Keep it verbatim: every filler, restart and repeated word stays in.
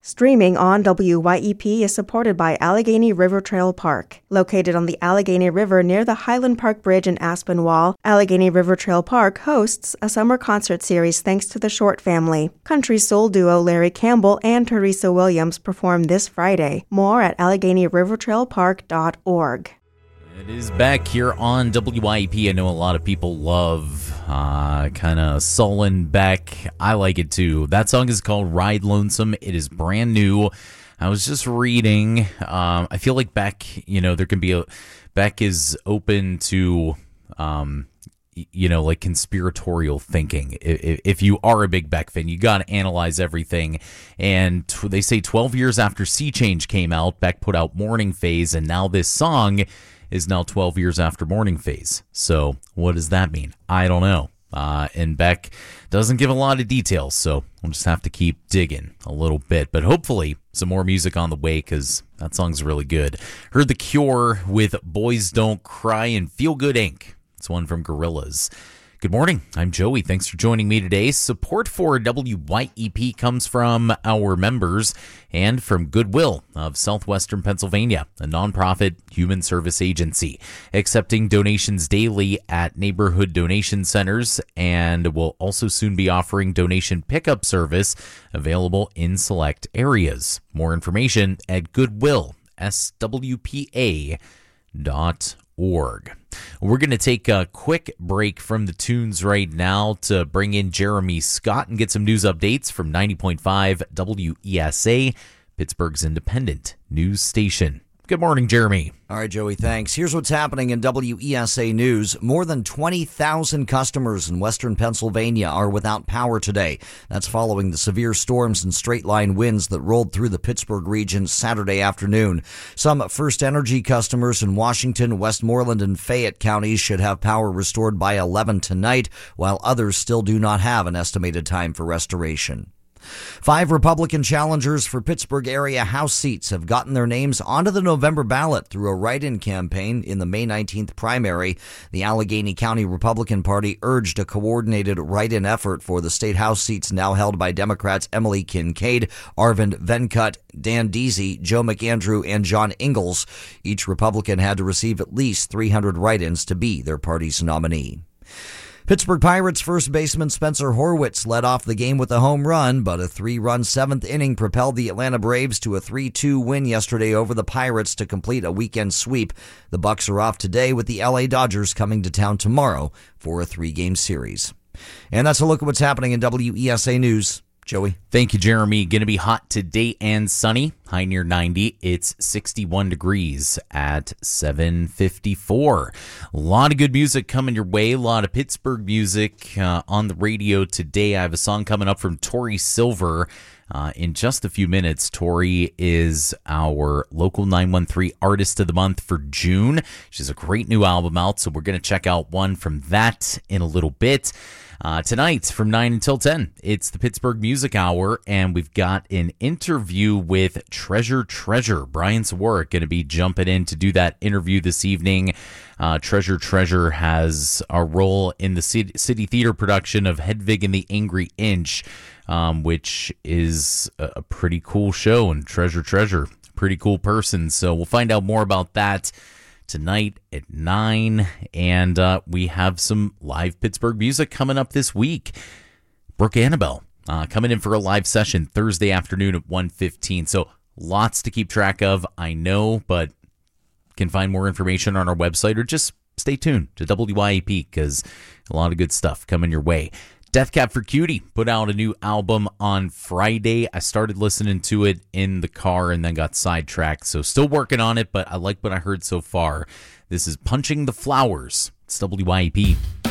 Streaming on W Y E P is supported by Allegheny River Trail Park. Located on the Allegheny River near the Highland Park Bridge in Aspinwall, Allegheny River Trail Park hosts a summer concert series thanks to the Short family. Country soul duo Larry Campbell and Teresa Williams perform this Friday. More at allegheny river trail park dot org. It is back here on W Y E P. I know a lot of people love uh, kind of sullen Beck. I like it too. That song is called Ride Lonesome. It is brand new. I was just reading. Um, I feel like Beck, you know, there can be a Beck is open to, um, you know, like conspiratorial thinking. If, if you are a big Beck fan, you got to analyze everything. And t- they say twelve years after Sea Change came out, Beck put out Morning Phase, and now this song is now twelve years after Morning Phase. So what does that mean? I don't know. Uh, and Beck doesn't give a lot of details, so we'll just have to keep digging a little bit. But hopefully some more music on the way, because that song's really good. Heard The Cure with Boys Don't Cry and Feel Good Incorporated. It's one from Gorillaz. Good morning. I'm Joey. Thanks for joining me today. Support for W Y E P comes from our members and from Goodwill of Southwestern Pennsylvania, a nonprofit human service agency, accepting donations daily at neighborhood donation centers, and will also soon be offering donation pickup service available in select areas. More information at goodwill s w p a dot org. We're going to take a quick break from the tunes right now to bring in Jeremy Scott and get some news updates from ninety point five W E S A, Pittsburgh's independent news station. Good morning, Jeremy. All right, Joey, thanks. Here's what's happening in W E S A News. More than twenty thousand customers in western Pennsylvania are without power today. That's following the severe storms and straight-line winds that rolled through the Pittsburgh region Saturday afternoon. Some First Energy customers in Washington, Westmoreland, and Fayette counties should have power restored by eleven tonight, while others still do not have an estimated time for restoration. Five Republican challengers for Pittsburgh area House seats have gotten their names onto the November ballot through a write-in campaign in the May nineteenth primary. The Allegheny County Republican Party urged a coordinated write-in effort for the state House seats now held by Democrats Emily Kincaid, Arvind Venkat, Dan Deasy, Joe McAndrew, and John Ingalls. Each Republican had to receive at least three hundred write-ins to be their party's nominee. Pittsburgh Pirates first baseman Spencer Horwitz led off the game with a home run, but a three-run seventh inning propelled the Atlanta Braves to a three two win yesterday over the Pirates to complete a weekend sweep. The Bucks are off today, with the L A Dodgers coming to town tomorrow for a three-game series. And that's a look at what's happening in W E S A News. Joey. Thank you, Jeremy. Going to be hot today and sunny. High near ninety. It's sixty-one degrees at seven fifty-four. A lot of good music coming your way. A lot of Pittsburgh music uh, on the radio today. I have a song coming up from Tori Silver uh, in just a few minutes. Tori is our local nine one three Artist of the Month for June. She has a great new album out, so we're going to check out one from that in a little bit. Uh, tonight from nine until ten, it's the Pittsburgh Music Hour, and we've got an interview with Treasure Treasure. Brian Sawarek going to be jumping in to do that interview this evening. Uh, Treasure Treasure has a role in the City, City Theater production of Hedwig and the Angry Inch, um, which is a, a pretty cool show, and Treasure Treasure, pretty cool person. So we'll find out more about that tonight at nine, and uh, we have some live Pittsburgh music coming up this week. Brooke Annabelle uh, coming in for a live session Thursday afternoon at one fifteen. So lots to keep track of, I know, but can find more information on our website, or just stay tuned to W Y E P, because a lot of good stuff coming your way. Death Cab for Cutie put out a new album on Friday. I started listening to it in the car and then got sidetracked, so still working on it, but I like what I heard so far. This is Punching the Flowers. It's W Y E P.